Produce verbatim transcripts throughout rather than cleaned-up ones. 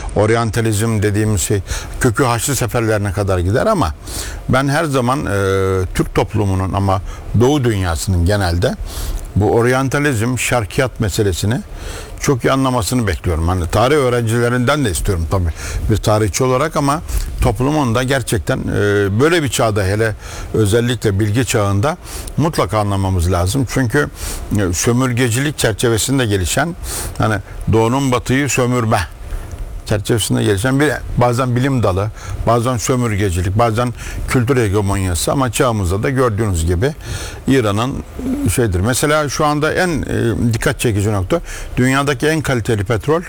oryantalizm dediğimiz şey kökü Haçlı seferlerine kadar gider ama ben her zaman e, Türk toplumunun ama Doğu dünyasının genelde bu oryantalizm, şarkiyat meselesini çok iyi anlamasını bekliyorum. Hani tarih öğrencilerinden de istiyorum tabii bir tarihçi olarak ama toplumun da gerçekten e, böyle bir çağda hele özellikle bilgi çağında mutlaka anlamamız lazım. Çünkü e, sömürgecilik çerçevesinde gelişen hani Doğu'nun Batı'yı sömürme çerçevesinde gelişen bir bazen bilim dalı, bazen sömürgecilik, bazen kültür hegemonyası ama çağımızda da gördüğünüz gibi İran'ın şeydir. Mesela şu anda en e, dikkat çekici nokta dünyadaki en kaliteli petrol e,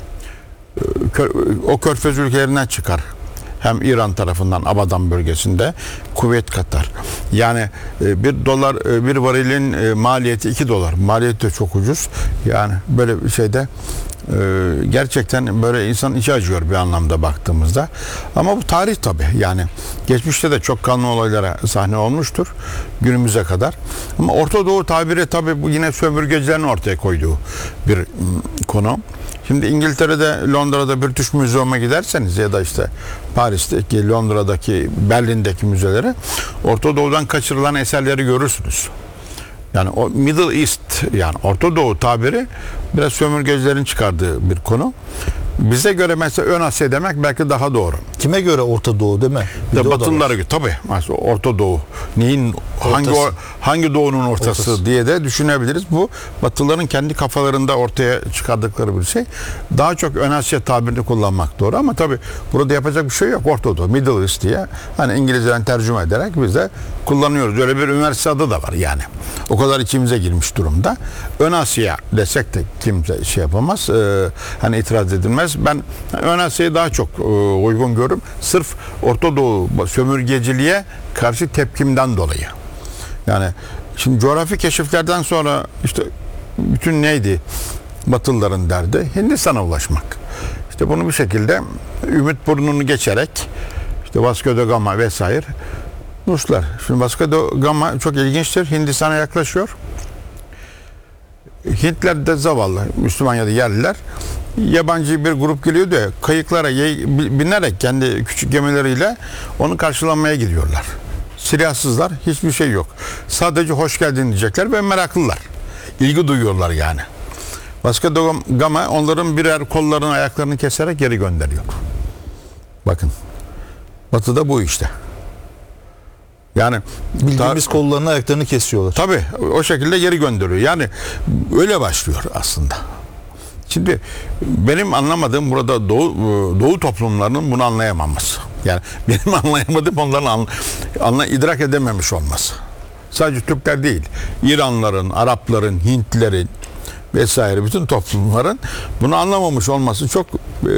kör, o körfez ülkelerinden çıkar. Hem İran tarafından Abadan bölgesinde Kuveyt Katar. Yani e, bir dolar e, bir varilin e, maliyeti iki dolar. Maliyeti de çok ucuz. Yani böyle bir şeyde Ee, gerçekten böyle insan içi acıyor bir anlamda baktığımızda. Ama bu tarih tabii. Yani geçmişte de çok kanlı olaylara sahne olmuştur günümüze kadar. Ama Orta Doğu tabiri tabii bu yine sömürgecilerin ortaya koyduğu bir konu. Şimdi İngiltere'de, Londra'da British Museum'a giderseniz ya da işte Paris'teki, Londra'daki, Berlin'deki müzelere Orta Doğu'dan kaçırılan eserleri görürsünüz. Yani o Middle East yani Orta Doğu tabiri biraz sömürgecilerin çıkardığı bir konu. Bize göre mesela Ön Asya demek belki daha doğru. Kime göre Orta Doğu değil mi? De Batılılara göre tabii. Mesela Orta Doğu neyin ortası. hangi o, hangi doğunun ortası, ortası diye de düşünebiliriz. Bu Batılıların kendi kafalarında ortaya çıkardıkları bir şey. Daha çok Ön Asya tabirini kullanmak doğru ama tabii burada yapacak bir şey yok. Orta Doğu, Middle East diye hani İngilizceden tercüme ederek biz de kullanıyoruz. Öyle bir üniversite adı da var yani. O kadar içimize girmiş durumda. Ön Asya desek de kimse şey yapamaz. Ee, hani itiraz edilmez. Ben Ön Asya'yı daha çok e, uygun görürüm. Sırf Orta Doğu sömürgeciliğe karşı tepkimden dolayı. Yani şimdi coğrafi keşiflerden sonra işte bütün neydi Batılıların derdi? Hindistan'a ulaşmak. İşte bunu bir şekilde Ümit Burnu'nu geçerek işte Vasco da Gama vesaire Ruslar. Şimdi Vasco da Gama çok ilginçtir. Hindistan'a yaklaşıyor. Hintler de zavallı Müslüman ya da yerliler yabancı bir grup geliyor da kayıklara binerek kendi küçük gemileriyle onu karşılamaya gidiyorlar. Silahsızlar, hiçbir şey yok. Sadece hoş geldin diyecekler ve meraklılar. İlgi duyuyorlar yani. Vasco da Gama onların birer kollarını, ayaklarını keserek geri gönderiyor. Bakın. Batı'da bu işte. Yani bildiğimiz ta, kollarını, ayaklarını kesiyorlar. Tabii o şekilde geri gönderiyor. Yani öyle başlıyor aslında. Şimdi benim anlamadığım burada Doğu, Doğu toplumlarının bunu anlayamaması. Yani benim anlayamadığım onların anla, anla, idrak edememiş olması. Sadece Türkler değil, İranlıların, Arapların, Hintlilerin vesaire bütün toplumların bunu anlamamış olması çok e,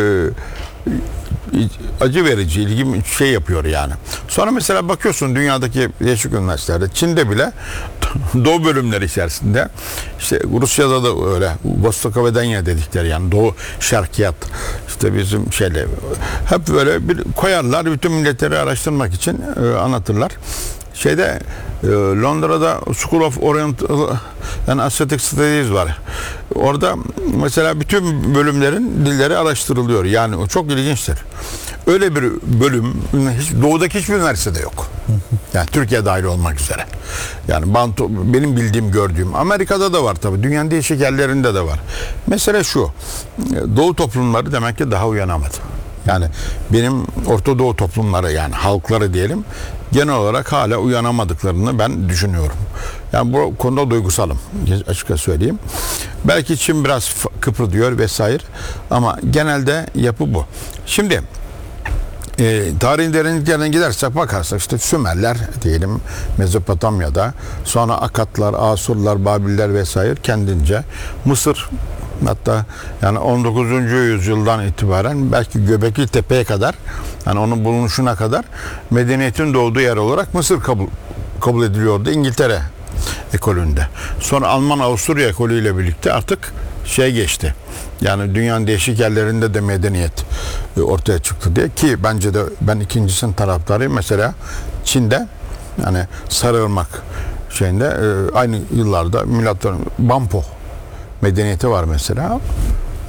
acı verici, ilgimi şey yapıyor yani. Sonra mesela bakıyorsun dünyadaki değişik üniversitelerde, Çin'de bile Doğu bölümleri içerisinde, işte Rusya'da da öyle, Vostokovedenya dedikleri yani Doğu şarkiyat, işte bizim şeyle hep böyle bir koyarlar, bütün milletleri araştırmak için e, anlatırlar. Şeyde e, Londra'da School of Oriental and Asiatic Studies var. Orada mesela bütün bölümlerin dilleri araştırılıyor. Yani o çok ilginçtir. Öyle bir bölüm hiç, doğudaki hiçbir üniversitede yok. Yani Türkiye dahil olmak üzere. Yani Bantu, benim bildiğim, gördüğüm. Amerika'da da var tabii. Dünyanın değişik yerlerinde de var. Mesele şu. Doğu toplumları demek ki daha uyanamadı. Yani benim Orta Doğu toplumları yani halkları diyelim genel olarak hala uyanamadıklarını ben düşünüyorum. Yani bu konuda duygusalım açıkça söyleyeyim. Belki Çin biraz kıpırdıyor vesaire ama genelde yapı bu. Şimdi e, tarihin derinliklerine gidersek bakarsak işte Sümerler diyelim Mezopotamya'da, sonra Akatlar, Asurlar, Babiller vesaire kendince, Mısır hatta yani on dokuzuncu yüzyıldan itibaren belki Göbekli Tepe'ye kadar yani onun bulunuşuna kadar medeniyetin doğduğu yer olarak Mısır kabul, kabul ediliyordu İngiltere ekolünde. Sonra Alman-Avusturya ekolüyle birlikte artık şey geçti. Yani dünyanın değişik yerlerinde de medeniyet ortaya çıktı diye ki bence de ben ikincisinin taraftarıyım. Mesela Çin'de yani Sarıırmak şeyinde aynı yıllarda milattan Bampo medeniyeti var mesela.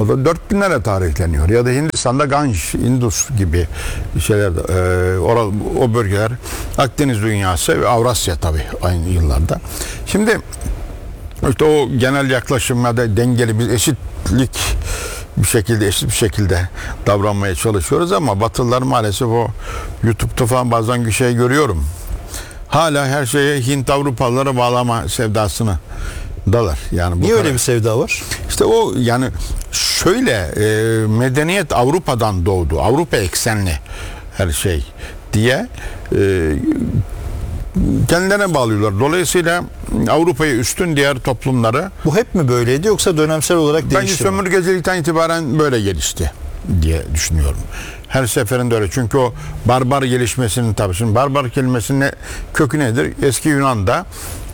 O da dört binlere tarihleniyor. Ya da Hindistan'da Ganj, Indus gibi şeyler, e, oral, o bölgeler, Akdeniz dünyası ve Avrasya tabii aynı yıllarda. Şimdi işte o genel yaklaşımda da dengeli bir eşitlik bir şekilde eşit bir şekilde davranmaya çalışıyoruz ama Batılılar maalesef o YouTube'da falan bazen bir şey görüyorum. Hala her şeye Hint Avrupalılara bağlama sevdasını dalar. Yani bu Niye kadar. öyle bir sevda var? İşte o yani şöyle e, medeniyet Avrupa'dan doğdu. Avrupa eksenli her şey diye e, kendilerine bağlıyorlar. Dolayısıyla Avrupa'yı üstün diğer toplumları Bu hep mi böyleydi yoksa dönemsel olarak bence değişti mi? sömürgecilikten itibaren böyle gelişti diye düşünüyorum. Her seferinde öyle. Çünkü o barbar gelişmesinin tabii şimdi barbar kelimesinin kökü nedir? Eski Yunan'da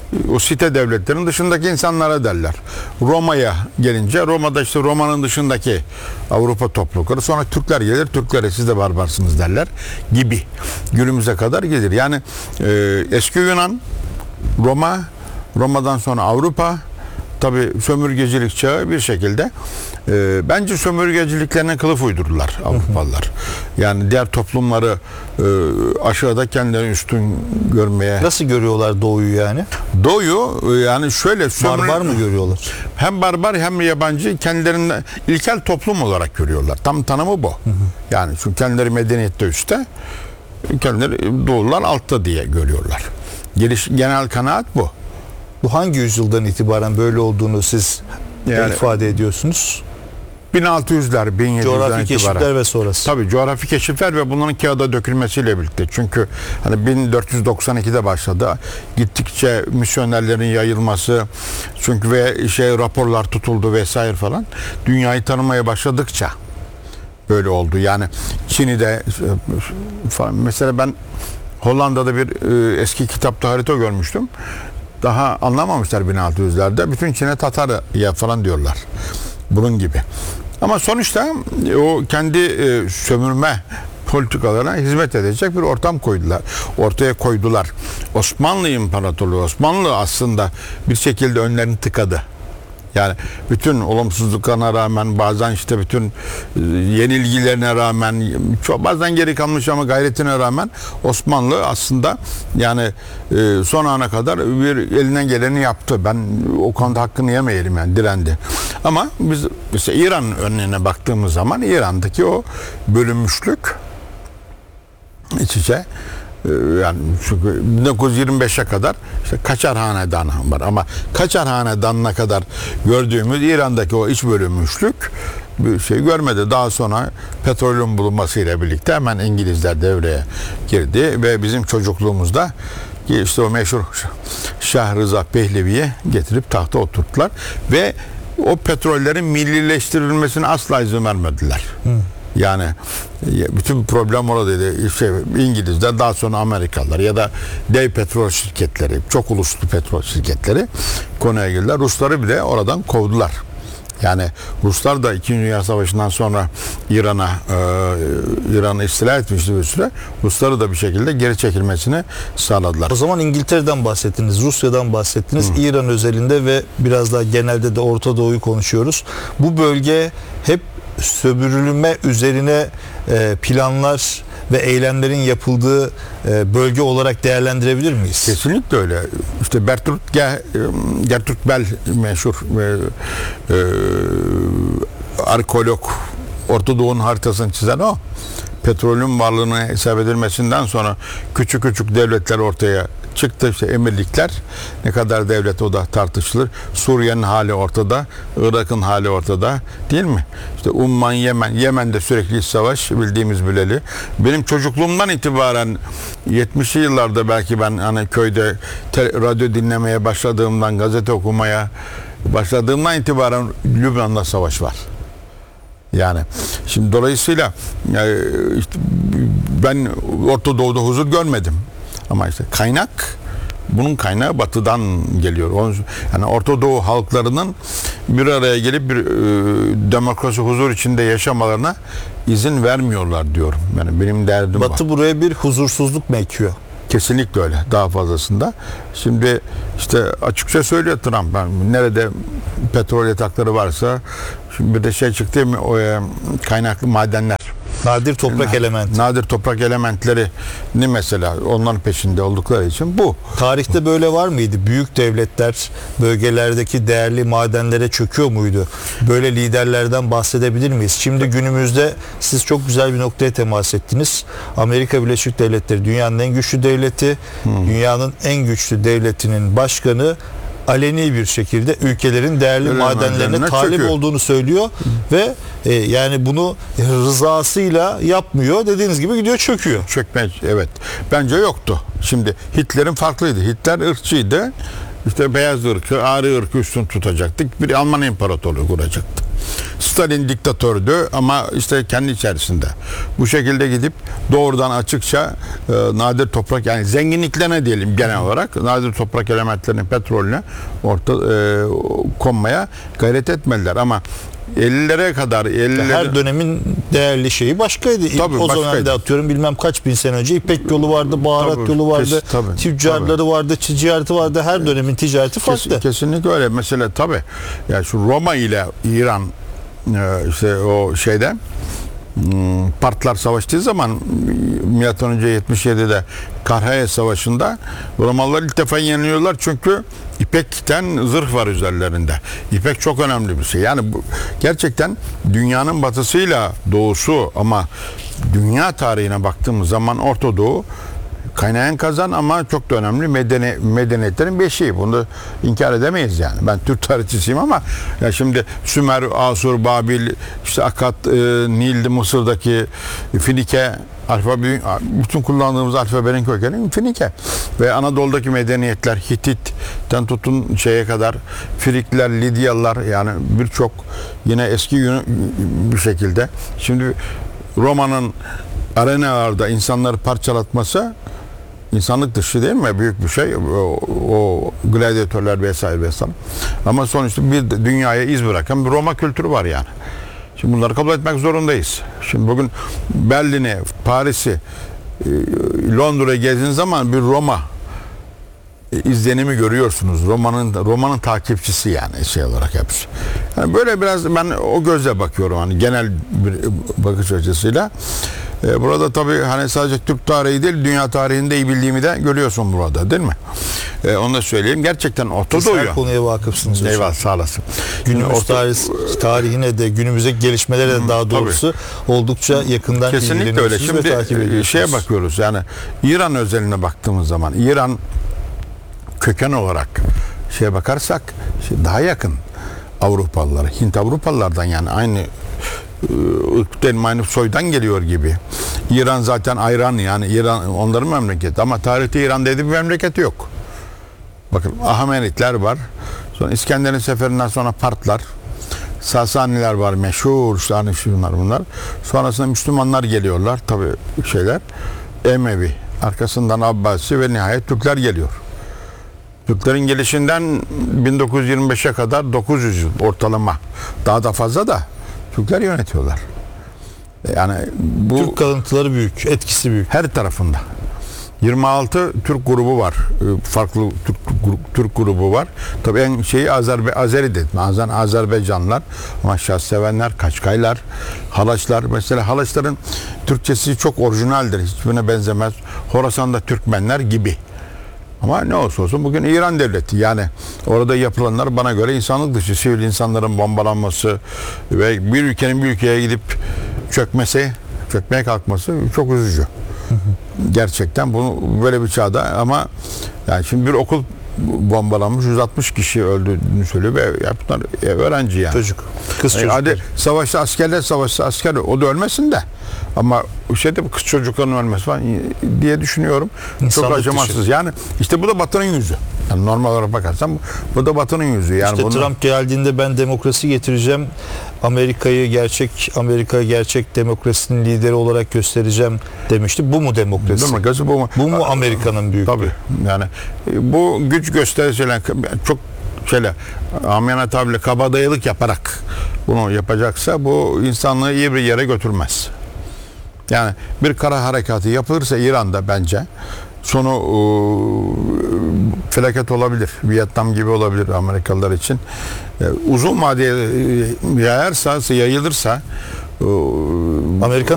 o site devletlerinin dışındaki insanlara derler. Roma'ya gelince Roma'da işte Roma'nın dışındaki Avrupa toplulukları, sonra Türkler gelir, Türklere siz de barbarsınız derler gibi günümüze kadar gelir. Yani e, eski Yunan, Roma, Roma'dan sonra Avrupa, tabii sömürgecilik çağı bir şekilde e, bence sömürgeciliklerine kılıf uydurdular Avrupalılar. Yani diğer toplumları e, aşağıda kendilerini üstün görmeye. Nasıl görüyorlar doğuyu yani? Doğuyu e, yani şöyle sömür, Barbar mı görüyorlar? hem barbar hem yabancı kendilerini ilkel toplum olarak görüyorlar. Tam tanımı bu. Hı hı. Yani çünkü kendileri medeniyette üstte, kendileri doğular altta diye görüyorlar. Geliş, genel kanaat bu. Bu hangi yüzyıldan itibaren böyle olduğunu siz Yani- ifade ediyorsunuz? bin altı yüzler, bin yedi yüzden Coğrafi itibaren. keşifler ve sonrası. Tabii coğrafi keşifler ve bunların kağıda dökülmesiyle birlikte. Çünkü hani bin dört yüz doksan ikide başladı. Gittikçe misyonerlerin yayılması, çünkü ve şey raporlar tutuldu vesaire falan. Dünyayı tanımaya başladıkça böyle oldu. Yani Çin'i de falan. Mesela ben Hollanda'da bir e, eski kitapta harita görmüştüm. Daha anlamamışlar bin altı yüzlerde. Bütün Çin'e Tatar ya falan diyorlar. Bunun gibi. Ama sonuçta o kendi e, sömürme politikalarına hizmet edecek bir ortam koydular. Ortaya koydular. Osmanlı İmparatorluğu, Osmanlı aslında bir şekilde önlerini tıkadı. Yani bütün olumsuzluklarına rağmen, bazen işte bütün e, yenilgilerine rağmen, çok bazen geri kalmış ama gayretine rağmen Osmanlı aslında yani e, son ana kadar bir elinden geleni yaptı. Ben o konuda hakkını yemeyelim, yani direndi. Ama biz mesela İran örneğine baktığımız zaman İran'daki o bölünmüşlük iç içe, yani çünkü bin dokuz yüz yirmi beşe kadar işte Kaçar Hanedanı var ama Kaçar Hanedanı'na kadar gördüğümüz İran'daki o iç bölünmüşlük bir şey görmedi. Daha sonra petrolün bulunmasıyla birlikte hemen İngilizler devreye girdi ve bizim çocukluğumuzda işte o meşhur Şah Rıza Pehlevi'yi getirip tahta oturttular ve o petrollerin millileştirilmesine asla izin vermediler. Hı. Yani bütün problem oradaydı. İşte İngilizler, daha sonra Amerikalılar ya da dev petrol şirketleri, çok uluslu petrol şirketleri konuya girdiler. Rusları bile oradan kovdular. Yani Ruslar da İkinci Dünya Savaşı'ndan sonra İran'a e, İran'ı istila etmişti bir süre. Rusları da bir şekilde geri çekilmesini sağladılar. O zaman İngiltere'den bahsettiniz, Rusya'dan bahsettiniz, Hı. İran özelinde ve biraz daha genelde de Orta Doğu'yu konuşuyoruz. Bu bölge hep sömürülme üzerine e, planlar ve eylemlerin yapıldığı e, bölge olarak değerlendirebilir miyiz? Kesinlikle öyle. İşte Bertolt Ge- Gertrude Bell meşhur e, e, arkeolog, Orta Doğu'nun haritasını çizen o. Petrolün varlığını hesap edilmesinden sonra küçük küçük devletler ortaya çıktı. İşte emirlikler, ne kadar devlet o da tartışılır. Suriye'nin hali ortada, Irak'ın hali ortada, değil mi? İşte Umman, Yemen, Yemen'de sürekli iç savaş, bildiğimiz bileli. Benim çocukluğumdan itibaren yetmişli yıllarda belki ben hani köyde te- radyo dinlemeye başladığımdan, gazete okumaya başladığımdan itibaren Lübnan'da savaş var. Yani şimdi dolayısıyla yani işte ben Orta Doğu'da huzur görmedim. Ama işte kaynak, bunun kaynağı batıdan geliyor. Yani Orta Doğu halklarının bir araya gelip bir e, demokrasi, huzur içinde yaşamalarına izin vermiyorlar diyorum. Yani benim derdim Batı bu. buraya bir huzursuzluk mu ekiyor? Kesinlikle öyle. Daha fazlasında. Şimdi işte açıkça söylüyor Trump. Ben nerede petrol yatakları varsa, şimdi bir de şey çıktı mı, o e, kaynaklı madenler. Nadir toprak elementi. Nadir toprak elementlerini mesela onların peşinde oldukları için bu. Tarihte böyle var mıydı? Büyük devletler bölgelerdeki değerli madenlere çöküyor muydu? Böyle liderlerden bahsedebilir miyiz? Şimdi günümüzde siz çok güzel bir noktaya temas ettiniz. Amerika Birleşik Devletleri dünyanın en güçlü devleti. Hmm. Dünyanın en güçlü devletinin başkanı aleni bir şekilde ülkelerin değerli Öyle madenlerine talip çöküyor. olduğunu söylüyor Hı. ve e, yani bunu rızasıyla yapmıyor. Dediğiniz gibi gidiyor çöküyor. Çökme, evet. Bence yoktu. Şimdi Hitler'in farklıydı. Hitler ırkçıydı. İşte beyaz ırkı, Arı ırkı üstün tutacaktık. Bir Alman İmparatorluğu kuracaktı. Stalin diktatördü ama işte kendi içerisinde. Bu şekilde gidip doğrudan açıkça e, nadir toprak, yani zenginliklerine diyelim genel olarak, nadir toprak elementlerinin petrolüne orta e, konmaya gayret etmediler ama ellilere kadar ellilere... Her dönemin değerli şeyi başkaydı. Tabii, o başkaydı. dönemde atıyorum bilmem kaç bin sene önce İpek yolu vardı, baharat Tabii, yolu vardı, kes, tabii, tüccarları tabii. vardı, ticareti vardı. Her dönemin ticareti farklı. Kes, kesinlikle öyle. Mesela tabii ya şu Roma ile İran e, işte o şeyde hmm, Partlar savaştığı zaman milattan önce yetmiş yedide Karhaya Savaşı'nda Romalılar ilk defa yeniliyorlar çünkü İpekten zırh var üzerlerinde. İpek çok önemli bir şey. Yani bu gerçekten dünyanın batısıyla doğusu, ama dünya tarihine baktığımız zaman Orta Doğu kaynayan kazan ama çok da önemli medeni, medeniyetlerin beşiği. Bunu inkar edemeyiz yani. Ben Türk tarihçisiyim ama ya şimdi Sümer, Asur, Babil, işte Akat, e, Nil, Mısır'daki Finike alfabe, bütün kullandığımız alfabenin kökeni Finike. Ve Anadolu'daki medeniyetler Hitit'ten tutun şeye kadar Frikliler, Lidyalılar, yani birçok yine eski bir şekilde. Şimdi Roma'nın arenalarda insanları parçalatması insanlık dışı değil mi? Büyük bir şey. O, o gladyatörler vesaire vesaire. Ama sonuçta bir dünyaya iz bırakan bir Roma kültürü var yani. Şimdi bunları kabul etmek zorundayız. Şimdi bugün Berlin'i, Paris'i, Londra'yı gezdiğiniz zaman bir Roma izlenimi görüyorsunuz. Roma'nın Roma'nın takipçisi yani şey olarak hepsi. Yani böyle biraz ben o gözle bakıyorum hani genel bir bakış açısıyla. Ee, burada tabii hani sadece Türk tarihi değil, dünya tarihinde iyi bildiğimi de görüyorsun burada, değil mi? Ee, onu da söyleyeyim. Gerçekten Orta Doğu'ya. Her konuya vakıfsınız. Eyvallah, sağ olasın. Günümüz Orta... tarih, tarihine de günümüzdeki gelişmelere de daha doğrusu tabii. oldukça yakından kesinlikle öyle. Şimdi ve şeye bakıyoruz yani İran özeline baktığımız zaman İran köken olarak şeye bakarsak daha yakın Avrupalılara, Hint Avrupalılardan, yani aynı ırktan, aynı soydan geliyor gibi. İran zaten ayran, yani İran onların memleketi ama tarihte İran dediği bir memleketi yok. Bakın Ahmenitler var. Sonra İskender'in seferinden sonra Partlar, Sasaniler var meşhur, işte hani şunlar bunlar. Sonrasında Müslümanlar geliyorlar tabii şeyler. Emevi, arkasından Abbasi ve nihayet Türkler geliyor. Türklerin gelişinden bin dokuz yüz yirmi beşe kadar dokuz yüz yıl ortalama, daha da fazla da Türkler yönetiyorlar. Yani bu Türk kalıntıları büyük, etkisi büyük. Her tarafında. yirmi altı Türk grubu var. Farklı Türk, Türk grubu var. Tabii en şeyi Azerbe Azeri dedim. Azan Azerbaycanlılar, ama Şahsevenler, Kaçkaylar, Halaçlar. Mesela Halaçların Türkçesi çok orijinaldir. Hiçbirine benzemez. Horasan'da Türkmenler gibi. Ama ne olursa olsun bugün İran devleti, yani orada yapılanlar bana göre insanlık dışı, sivil insanların bombalanması ve bir ülkenin bir ülkeye gidip çökmesi, çökmeye kalkması çok üzücü. Gerçekten bunu böyle bir çağda, ama yani şimdi bir okul bombalanmış, yüz altmış kişi öldüğünü söylüyor ve ya bunlar öğrenci yani. Çocuk, kız yani çocuklar. Hadi savaşta askerler savaşta asker, o da ölmesin de. Ama şeyde bu kız çocukların ölmesi falan diye düşünüyorum. İnsanlık çok acımasız. dışı. Yani işte bu da Batı'nın yüzü. Yani normal olarak bakarsan bu, bu da Batı'nın yüzü. Yani işte bunu... Trump geldiğinde ben demokrasi getireceğim, Amerika'yı gerçek Amerika gerçek demokrasinin lideri olarak göstereceğim demişti. Bu mu demokrasi? Demokrasi bu mu? Bu mu Amerika'nın büyüklüğü? Tabii. Yani bu güç gösterisiyle çok şöyle amiyane tabirle kabadayılık yaparak bunu yapacaksa bu insanlığı iyi bir yere götürmez. Yani bir kara harekatı yapılırsa İran'da bence sonu e, felaket olabilir. Vietnam gibi olabilir Amerikalılar için. E, uzun vadeye e, yayarsa, yayılırsa e, Amerikan